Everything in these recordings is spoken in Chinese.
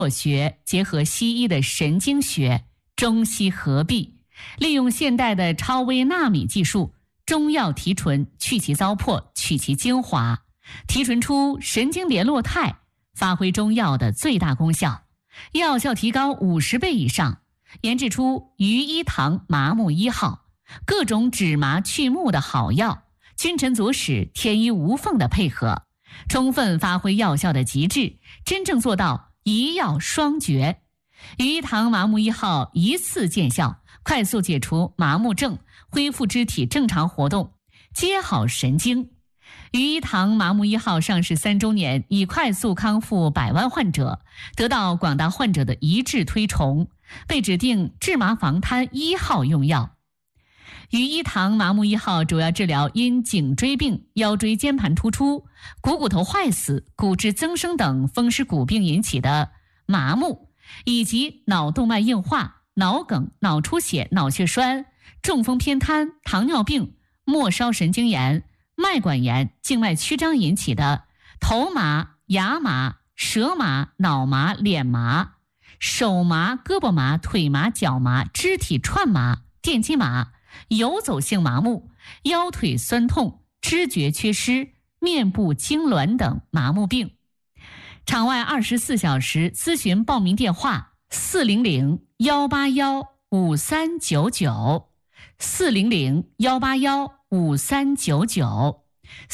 学结合西医的神经学，中西合璧，利用现代的超微纳米技术，中药提纯，去其糟粕，取其精华，提纯出神经联络肽，发挥中药的最大功效，药效提高50倍以上，研制出于一堂麻木1号，各种止麻去目的好药，君臣佐使，天衣无缝的配合，充分发挥药效的极致，真正做到一药双绝。于一堂麻木1号一次见效，快速解除麻木症，恢复肢体正常活动，接好神经。于一堂麻木1号上市3周年，已快速康复100万患者，得到广大患者的一致推崇，被指定治麻防瘫1号用药。于一堂麻木1号主要治疗因颈椎病、腰椎间盘突出、股骨头坏死、骨质增生等风湿骨病引起的麻木，以及脑动脉硬化、脑梗、脑出血、脑血栓、中风偏瘫、糖尿病、末梢神经炎、脉管炎、静脉曲张引起的头麻、牙麻、舌麻、脑麻、脸麻、手麻、胳膊麻、腿麻、脚麻、肢体串麻、电击麻、游走性麻木、腰腿酸痛、知觉缺失、面部痉挛等麻木病。场外24小时咨询报名电话400-181-5399 400-181-5399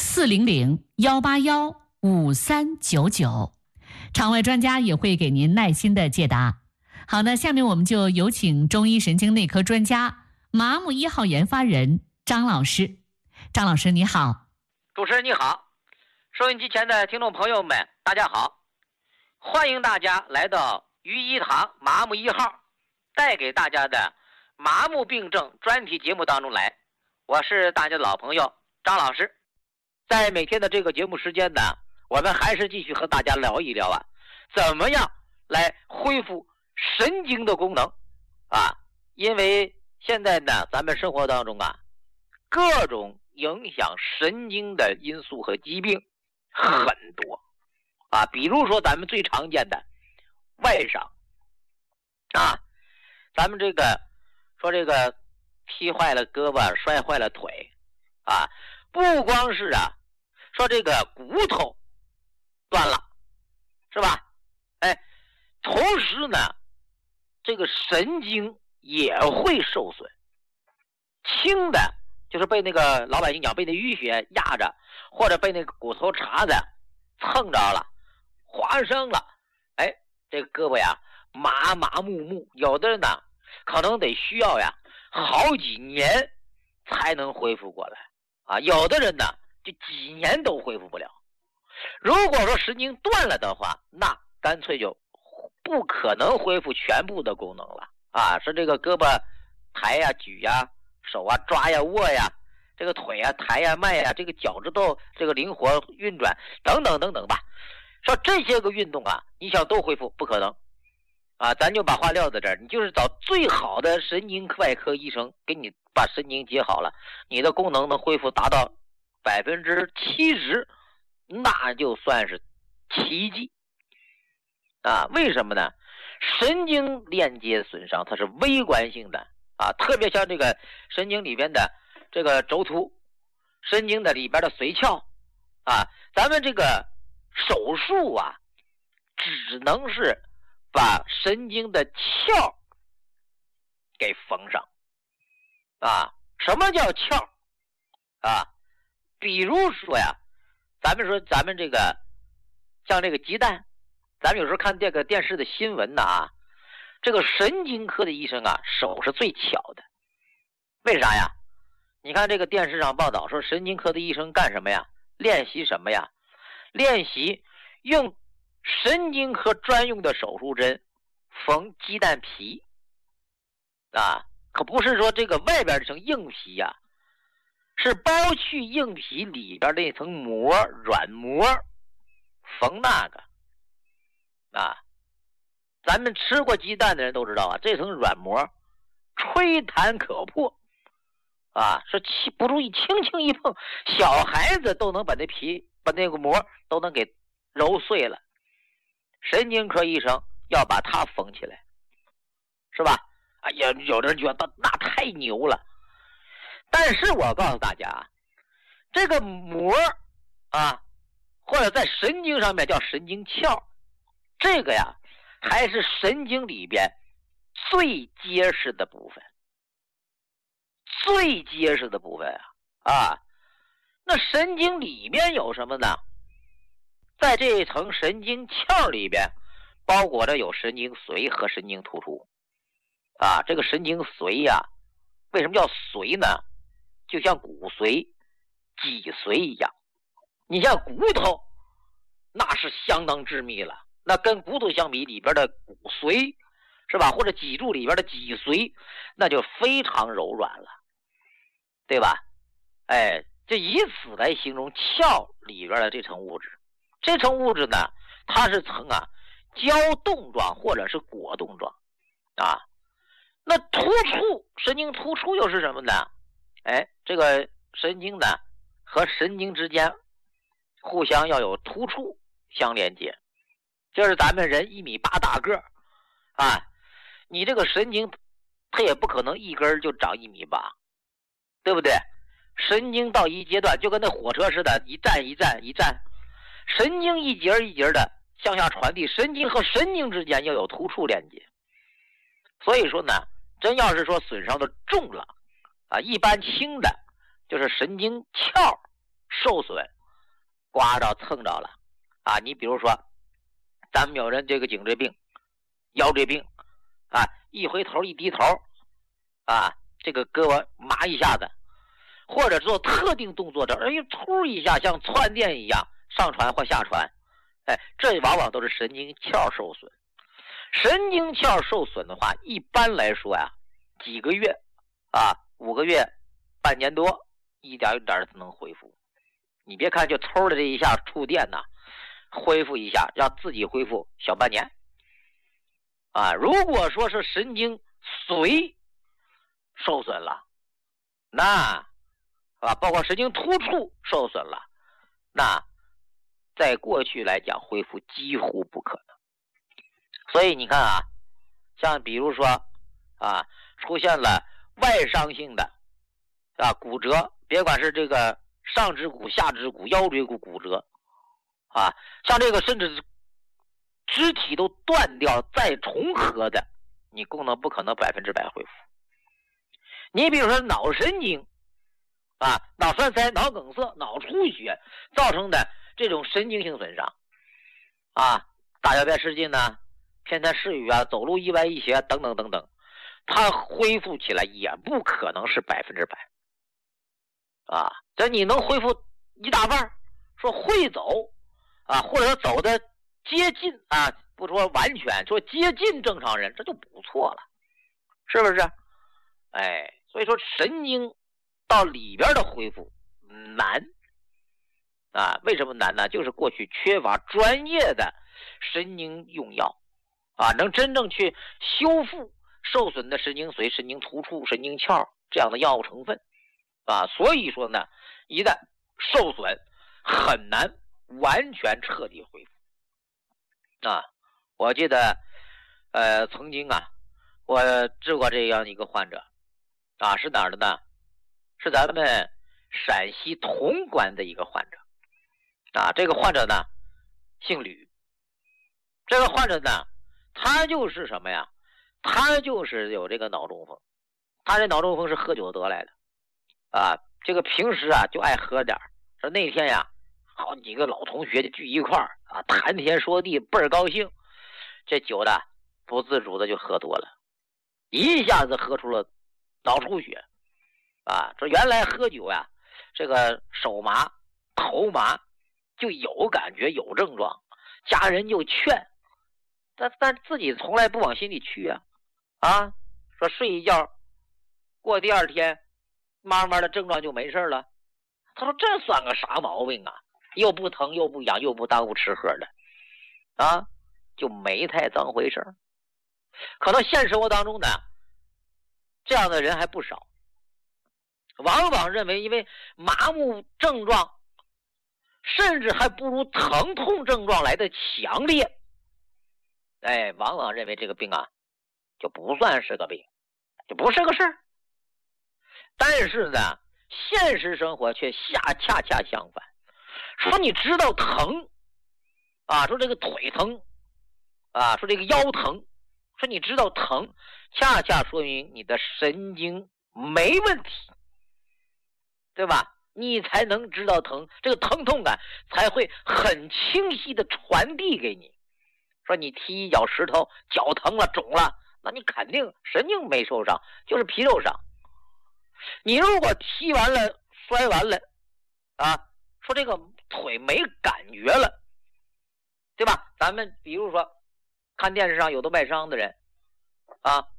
400-181-5399，场外专家也会给您耐心的解答。好，那下面我们就有请中医神经内科专家、麻木1号研发人张老师。张老师你好。 主持人你好，收音机前的听众朋友们大家好，欢迎大家来到于一堂麻木1号带给大家的麻木病症专题节目当中来，我是大家的老朋友张老师。在每天的这个节目时间呢，我们还是继续和大家聊一聊怎么样来恢复神经的功能因为现在呢，咱们生活当中各种影响神经的因素和疾病很多比如说咱们最常见的外伤咱们这个踢坏了胳膊，摔坏了腿不光是说这个骨头断了，是吧？同时呢，这个神经也会受损。轻的就是被那个老百姓讲被那淤血压着，或者被那个骨头茬子蹭着了，划伤了，这个胳膊麻木木，有的人呢可能得需要好几年才能恢复过来有的人呢就几年都恢复不了。如果说神经断了的话，那干脆就不可能恢复全部的功能了是这个胳膊抬举手抓握这个腿抬迈这个脚趾头这个灵活运转等等等等吧。说这些个运动你想都恢复不可能咱就把话撂在这儿，你就是找最好的神经外科医生给你把神经接好了，你的功能能恢复达到70%，那就算是奇迹为什么呢？神经链接损伤它是微观性的特别像这个神经里边的这个轴突，神经的里边的髓鞘咱们这个手术只能是把神经的鞘给缝上什么叫鞘比如说咱们这个像这个鸡蛋，咱们有时候看这个电视的新闻这个神经科的医生手是最巧的。为啥呀？你看这个电视上报道说神经科的医生干什么呀？练习什么呀？练习用神经科专用的手术针缝鸡蛋皮可不是说这个外边这层硬皮是剥去硬皮里边那层膜，软膜，缝那个咱们吃过鸡蛋的人都知道这层软膜吹弹可破说不注意轻轻一碰，小孩子都能把那皮把那个膜都能给揉碎了。神经科医生要把它缝起来，是吧？哎呀，有的人觉得那太牛了。但是我告诉大家，这个膜啊，或者在神经上面叫神经鞘，这个呀还是神经里边最结实的部分，最结实的部分啊。那神经里面有什么呢？在这一层神经鞘里边包裹着有神经髓和神经突出啊。这个神经髓呀，为什么叫髓呢？就像骨髓、脊髓一样。你像骨头那是相当致密了，那跟骨头相比，里边的骨髓是吧，或者脊柱里边的脊髓那就非常柔软了，对吧？哎，这以此来形容鞘里边的这层物质。这层物质呢，它是呈胶冻状或者是果冻状啊。那突触，神经突触又是什么呢？哎，这个神经呢和神经之间互相要有突触相连接。就是咱们人1.8米大个啊，你这个神经它也不可能一根就长1.8米，对不对？神经到一阶段就跟那火车似的，一站一站一站，神经一节一节的向下传递，神经和神经之间要有突触连接。所以说呢，真要是说损伤的重了啊，一般轻的就是神经鞘受损，刮着蹭着了啊。你比如说咱们有人这个颈椎病、腰椎病啊，一回头一低头啊，这个胳膊麻一下子，或者做特定动作的，哎呦，突一下像窜电一样上传或下传，哎，这往往都是神经鞘受损。神经鞘受损的话，一般来说呀，几个月啊，5个月、半年多，一点一点的能恢复。你别看就抽了这一下触电呐，恢复一下，让自己恢复小半年啊。如果说是神经髓受损了，那啊，包括神经突触受损了，那在过去来讲恢复几乎不可能。所以你看啊，像比如说啊，出现了外伤性的啊骨折，别管是这个上肢骨、下肢骨、腰椎骨骨折啊，像这个甚至肢体都断掉再重合的，你功能不可能100%恢复。你比如说脑神经啊，脑栓塞、脑梗塞、脑出血造成的这种神经性损伤啊，大小便失禁呢，偏瘫失语啊，走路意外一斜等等等等，它恢复起来也不可能是100%啊。这你能恢复一大半，说会走啊，或者走的接近啊，不说完全，说接近正常人，这就不错了，是不是？哎，所以说神经到里边的恢复难啊。为什么难呢？就是过去缺乏专业的神经用药啊，能真正去修复受损的神经髓、神经突触、神经鞘这样的药物成分啊。所以说呢，一旦受损很难完全彻底恢复啊。我记得曾经啊，我治过这样一个患者啊，是哪儿的呢？是咱们陕西潼关的一个患者啊。这个患者呢姓吕，这个患者呢他就是什么呀？他就是有这个脑中风。他这脑中风是喝酒得来的啊。这个平时啊就爱喝点，说那天呀好几个老同学就聚一块儿啊，谈天说地倍儿高兴，这酒的不自主的就喝多了，一下子喝出了脑出血啊。这原来喝酒呀，这个手麻头麻就有感觉有症状，家人就劝，但自己从来不往心里去啊，说睡一觉过第2天慢慢的症状就没事了。他说这算个啥毛病啊，又不疼又不痒又不耽误吃喝的啊，就没太当回事。可能现实生活当中呢，这样的人还不少，往往认为因为麻木症状甚至还不如疼痛症状来的强烈往往认为这个病啊就不算是个病，就不是个事儿。但是呢，现实生活却恰恰相反。说你知道疼啊，说这个腿疼啊，说这个腰疼，说你知道疼，恰恰说明你的神经没问题，对吧？你才能知道疼，这个疼痛感才会很清晰的传递给你。说你踢一脚石头，脚疼了肿了，那你肯定神经没受伤，就是皮肉伤。你如果踢完了摔完了啊，说这个腿没感觉了，对吧？咱们比如说看电视上有的外伤的人啊，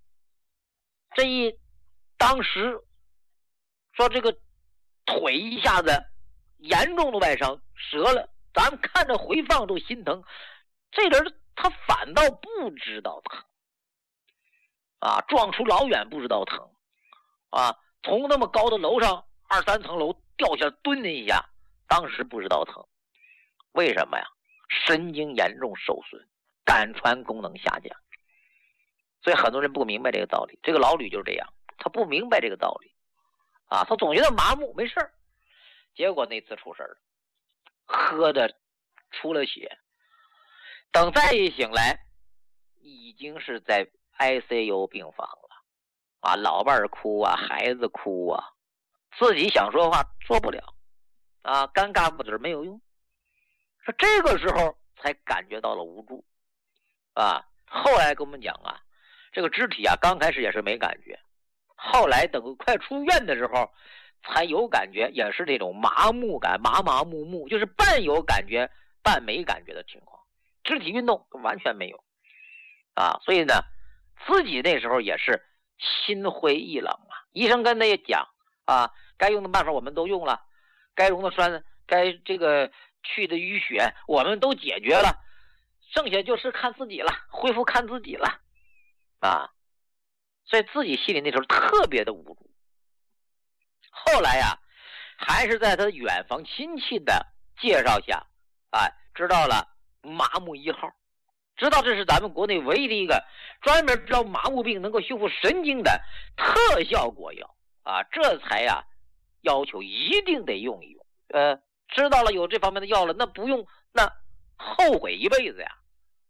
当时说这个腿一下子严重的外伤折了，咱们看着回放都心疼，这人他反倒不知道疼啊，撞出老远不知道疼啊，从那么高的楼上2、3层楼掉下蹲了一下，当时不知道疼，为什么呀？神经严重受损，感传功能下降。所以很多人不明白这个道理，这个老吕就是这样，他不明白这个道理啊，他总觉得麻木没事儿，结果那次出事了，喝的出了血，等再一醒来，已经是在 ICU 病房了啊，老伴儿哭啊，孩子哭啊，自己想说话说不了啊，尴尬不止没有用。说这个时候才感觉到了无助啊，后来跟我们讲啊，这个肢体啊刚开始也是没感觉，后来等快出院的时候才有感觉，也是这种麻木感，麻木，就是半有感觉半没感觉的情况，肢体运动完全没有啊。所以呢，自己那时候也是心灰意冷啊。医生跟他也讲啊，该用的办法我们都用了，该溶的栓，该这个去的淤血我们都解决了，剩下就是看自己了，恢复看自己了啊。所以自己心里那时候特别的无助。后来呀，还是在他远房亲戚的介绍下，知道了麻木1号，知道这是咱们国内唯一的一个专门治疗麻木病能够修复神经的特效果药啊，这才要求一定得用一用。知道了有这方面的药了，那不用那后悔一辈子呀。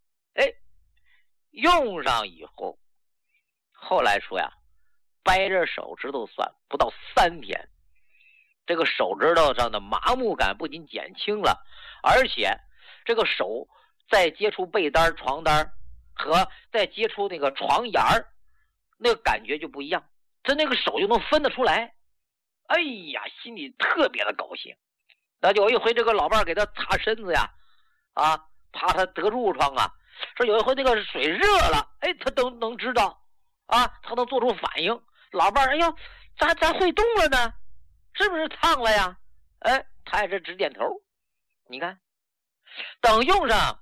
用上以后，后来说呀，掰着手指头算，不到3天，这个手指头上的麻木感不仅减轻了，而且这个手在接触被单、床单和在接触那个床沿儿，那个感觉就不一样，他那个手就能分得出来。哎呀，心里特别的高兴。那有一回这个老伴给他擦身子呀，怕他得褥疮啊，说有一回那个水热了，他都能知道啊，他能做出反应。老伴，哎呦，咋会动了呢？是不是烫了呀？他也是直点头。你看，等用上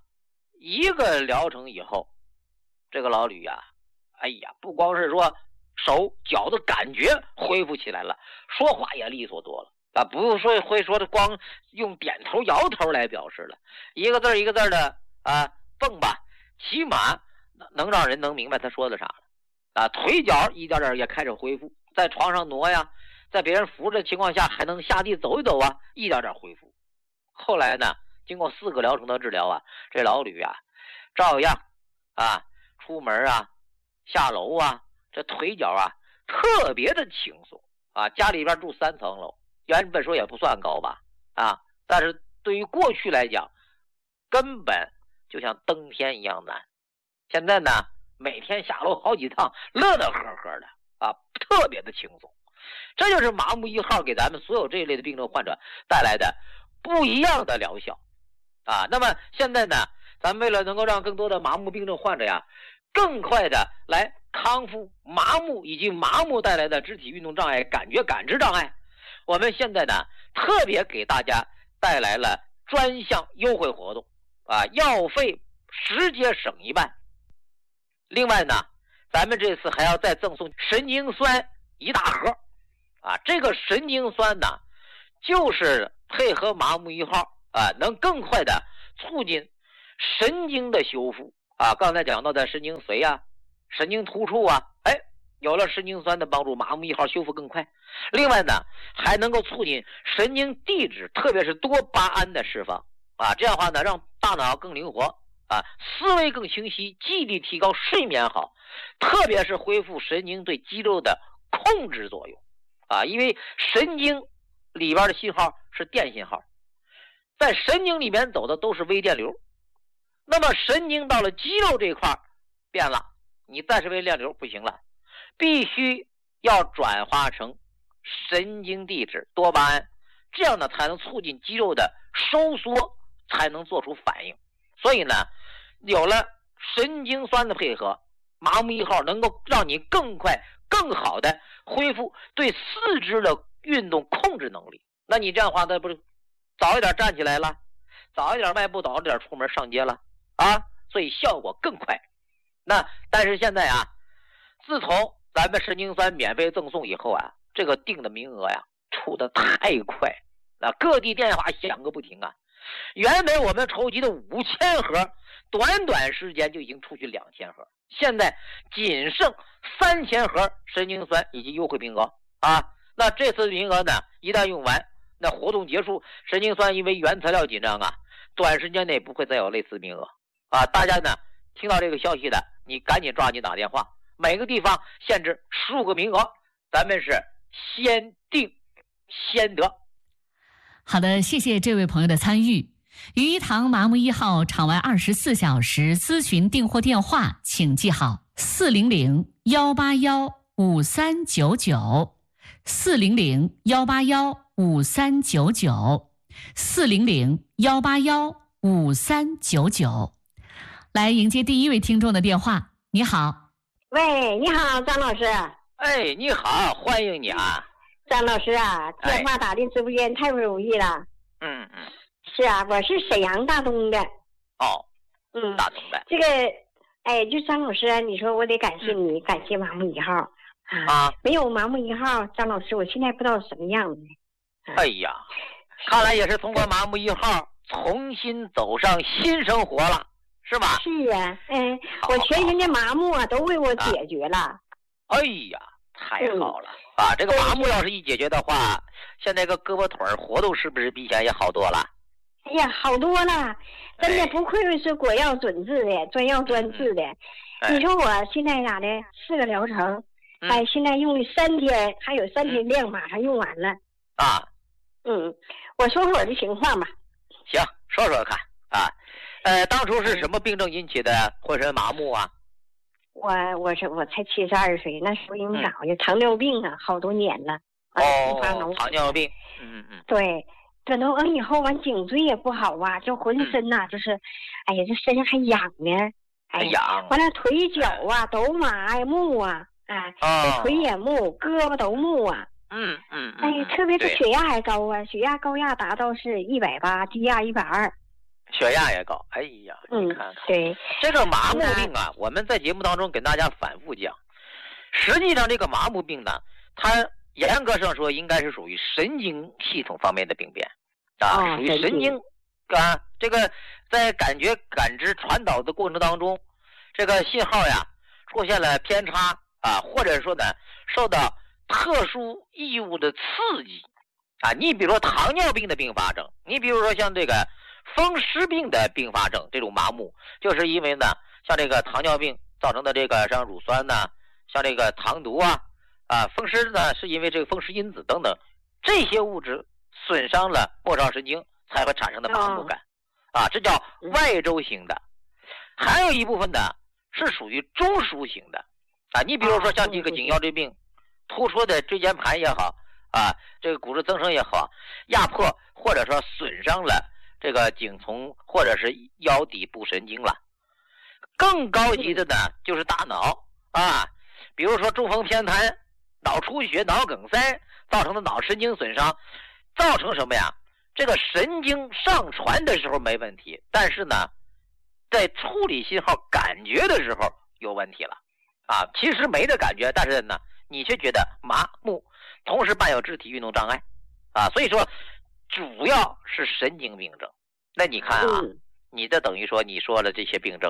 1个疗程以后，这个老吕呀，不光是说手脚的感觉恢复起来了，说话也利索多了啊，不用说会说的光用点头摇头来表示了，一个字一个字的蹦吧，起码能让人能明白他说的啥了啊。腿脚一点点也开始恢复，在床上挪呀，在别人扶着的情况下还能下地走一走啊，一点点恢复。后来呢，经过4个疗程的治疗啊，这老吕啊照样出门下楼这腿脚特别的轻松家里边住3层楼，原本说也不算高吧但是对于过去来讲根本就像登天一样难。现在呢，每天下楼好几趟，乐乐呵呵的特别的轻松。这就是麻木1号给咱们所有这一类的病症患者带来的不一样的疗效那么现在呢，咱们为了能够让更多的麻木病症患者更快的来康复麻木以及麻木带来的肢体运动障碍、感觉感知障碍，我们现在呢特别给大家带来了专项优惠活动药费直接省1半。另外呢，咱们这次还要再赠送神经酸1大盒这个神经酸呢，就是配合麻木1号能更快的促进神经的修复啊，刚才讲到的神经髓啊、神经突触啊，哎，有了神经酸的帮助，麻木1号修复更快。另外呢，还能够促进神经递质，特别是多巴胺的释放啊，这样的话呢，让大脑更灵活啊，思维更清晰，记忆力提高，睡眠好，特别是恢复神经对肌肉的控制作用啊，因为神经里边的信号是电信号，在神经里面走的都是微电流，那么神经到了肌肉这块变了，你再是微电流不行了，必须要转化成神经递质多巴胺，这样呢才能促进肌肉的收缩，才能做出反应。所以呢，有了神经酸的配合，麻木1号能够让你更快更好的恢复对四肢的运动控制能力。那你这样的话，那不是早一点站起来了，早一点迈步，早一点出门上街了啊，所以效果更快。那但是现在啊，自从咱们神经酸免费赠送以后啊，这个定的名额呀出的太快啊，各地电话响个不停啊。原本我们筹集的5000盒，短短时间就已经出去2000盒，现在仅剩3000盒神经酸以及优惠名额啊。那这次名额呢，一旦用完，那活动结束，神经酸因为原材料紧张啊，短时间内不会再有类似名额啊。大家呢听到这个消息的，你赶紧抓紧打电话，每个地方限制15个名额，咱们是先定先得。 好的，谢谢这位朋友的参与。鱼一堂麻木1号场外24小时咨询订货电话，请记好400-181-5399 400-181-5399 400-181-5399。来迎接第一位听众的电话。你好。 喂，你好，张老师。 哎，你好，欢迎你啊。 张老师啊，电话打进直播间太不容易了。是啊，我是沈阳大东的。 哦，大东的。 这个，哎，就张老师啊，你说我得感谢你，感谢麻木1号啊。没有麻木1号，张老师，我现在不知道什么样子。 哎呀，看来也是通过麻木1号重新走上新生活了，是吧？ 是啊，我全身的麻木啊都为我解决了。 哎呀，太好了。啊，这个麻木要是一解决的话，现在个胳膊腿活动是不是比以前也好多了？ 哎呀，好多了，真的不愧是果药准治的，专药专治的。你说我现在咋的，4个疗程，现在用了3天，还有3天量马上用完了。 啊， 我说说我的情况吧。 行，说说看啊。当初是什么病症引起的浑身麻木啊？ 我才72岁，那时候因为啥呀？糖尿病啊，好多年了。 糖尿病。 对，转头完以后，完颈椎也不好啊，就浑身呐，就是，哎呀，这身上还痒呢。 还痒。 完了腿脚啊都麻呀木啊，这腿也木，胳膊都木啊。特别是血压还高啊，血压高压达到是180，低压120。 血压也高，哎呀，你看看， 对这个麻木病啊，我们在节目当中跟大家反复讲，实际上这个麻木病呢，它严格上说应该是属于神经系统方面的病变啊，属于神经啊，这个在感觉、感知、传导的过程当中，这个信号呀出现了偏差啊，或者说呢受到特殊异物的刺激啊，你比如说糖尿病的并发症，你比如说像这个风湿病的并发症，这种麻木就是因为呢，像这个糖尿病造成的这个像乳酸呐，像这个糖毒啊，风湿呢是因为这个风湿因子等等这些物质损伤了末梢神经才会产生的麻木感啊，这叫外周型的。还有一部分呢是属于中枢型的啊，你比如说像这个颈腰椎病，突出的椎间盘也好啊，这个骨质增生也好，压迫或者说损伤了这个颈丛或者是腰底部神经了。更高级的呢就是大脑啊，比如说中风偏瘫、脑出血、脑梗塞造成的脑神经损伤，造成什么呀？这个神经上传的时候没问题，但是呢在处理信号感觉的时候有问题了啊。其实没得感觉，但是呢你却觉得麻木，同时伴有肢体运动障碍啊。所以说主要是神经病症。那你看啊，你这等于说你说了这些病症，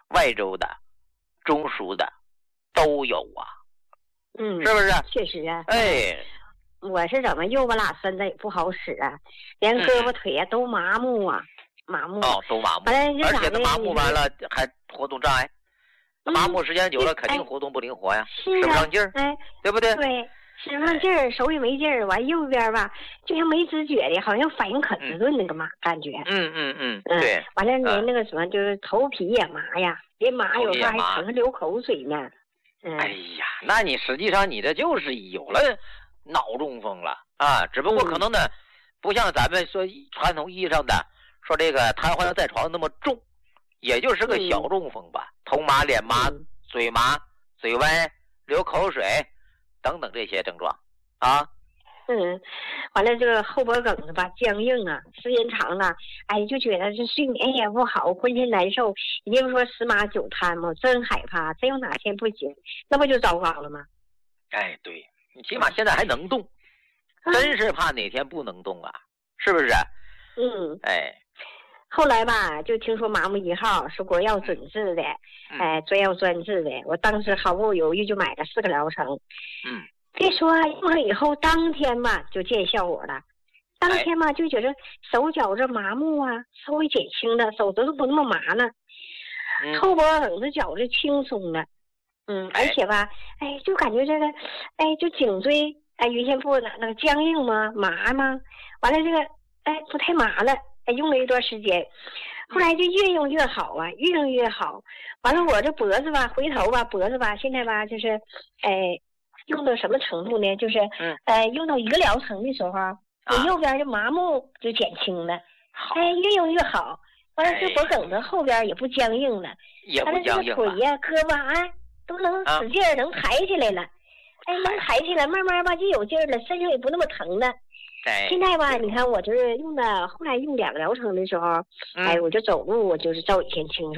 外周的、中枢的都有啊。是不是？ 确实啊。 哎， 我是怎么右巴拉身子也不好使啊，连胳膊腿啊都麻木啊，麻木。 都麻木。 完了， 而且他麻木完了还活动障碍，麻木时间久了肯定活动不灵活呀，使不上劲儿，对不对？ 对，使不上劲儿，手也没劲儿。完右边吧，就像没知觉的，好像反应可迟钝那个嘛感觉。 对。 完了，连那个什么，就是头皮也麻呀，连麻有时候还疼，流口水呢。 哎呀，那你实际上你这就是有了脑中风了啊！只不过可能呢，不像咱们说传统意义上的说这个瘫痪在床那么重，也就是个小中风吧，头麻、脸麻、嘴麻、嘴歪、流口水等等这些症状啊。 完了这个后脖梗子吧僵硬啊，时间长了，哎，就觉得这睡眠也不好，浑身难受。也就是说10麻9瘫嘛，真害怕，真有哪天不行，那不就糟糕了吗？ 哎，对，你起码现在还能动，真是怕哪天不能动啊，是不是？哎， 后来吧，就听说麻木1号是国药准治的，专药专治的，我当时毫不犹豫就买了4个疗程。别说用了以后当天吧就见效果了，当天吧就觉得手脚这麻木啊稍微减轻了，手指头不那么麻了，后脖梗子觉着轻松了，而且吧，哎，就感觉这个，哎，就颈椎，哎，原先不那个僵硬吗？麻吗？完了这个，哎，不太麻了，哎，用了一段时间，后来就越用越好啊，越用越好。完了我这脖子吧，回头吧，脖子吧，现在吧就是，哎。用到什么程度呢？就是，用到1个疗程的时候，我右边的麻木就减轻了，哎，越用越好。完了，这脖梗子后边也不僵硬了，完了这个腿呀、胳膊啊都能使劲儿，能抬起来了，哎，能抬起来，慢慢吧就有劲儿了，身上也不那么疼了。现在吧，你看我就是用的，后来用2个疗程的时候，哎，我就走路，我就是照以前轻松。